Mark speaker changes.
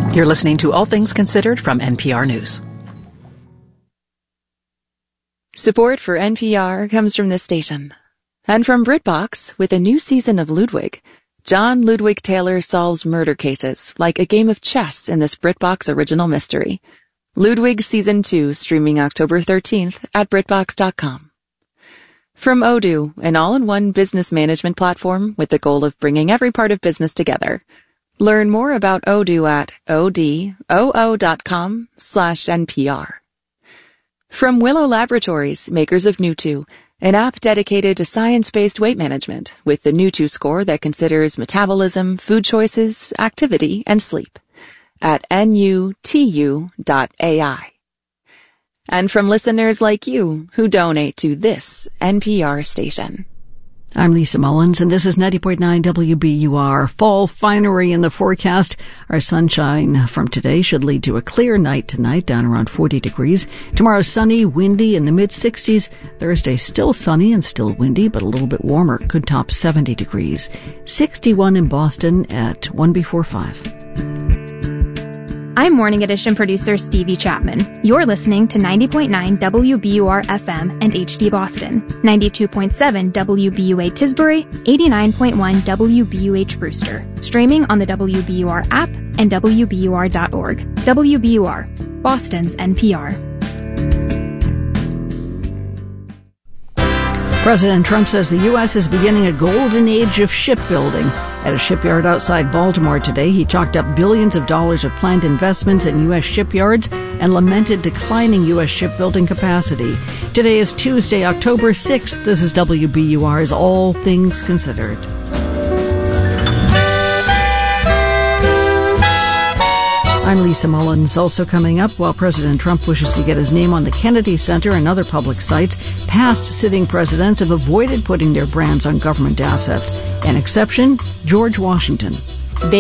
Speaker 1: You're listening to All Things Considered from NPR News.
Speaker 2: Support for NPR comes from this station. And from BritBox, with a new season of Ludwig. John Ludwig Taylor solves murder cases like a game of chess in this BritBox original mystery. Ludwig Season 2, streaming October 13th at BritBox.com. From Odoo, an all-in-one business management platform with the goal of bringing every part of business together. Learn more about Odoo at odoo.com/NPR. From Willow Laboratories, makers of Newtwo, an app dedicated to science-based weight management with the Newtwo score that considers metabolism, food choices, activity, and sleep at nutu.ai. And from listeners like you who donate to this NPR station.
Speaker 3: I'm Lisa Mullins, and this is 90.9 WBUR. Fall finery in the forecast. Our sunshine from today should lead to a clear night tonight, down around 40 degrees. Tomorrow, sunny, windy in the mid-60s. Thursday, still sunny and still windy, but a little bit warmer. Could top 70 degrees. 61 in Boston at 1 before 5.
Speaker 4: I'm Morning Edition producer Stevie Chapman. You're listening to 90.9 WBUR FM and HD Boston, 92.7 WBUA Tisbury, 89.1 WBUH Brewster, streaming on the WBUR app and WBUR.org. WBUR, Boston's NPR.
Speaker 3: President Trump says the U.S. is beginning a golden age of shipbuilding. At a shipyard outside Baltimore today, he chalked up billions of dollars of planned investments in U.S. shipyards and lamented declining U.S. shipbuilding capacity. Today is Tuesday, October 6th. This is WBUR's All Things Considered. I'm Lisa Mullins. Also coming up, while President Trump wishes to get his name on the Kennedy Center and other public sites, past sitting presidents have avoided putting their brands on government assets. An exception, George Washington.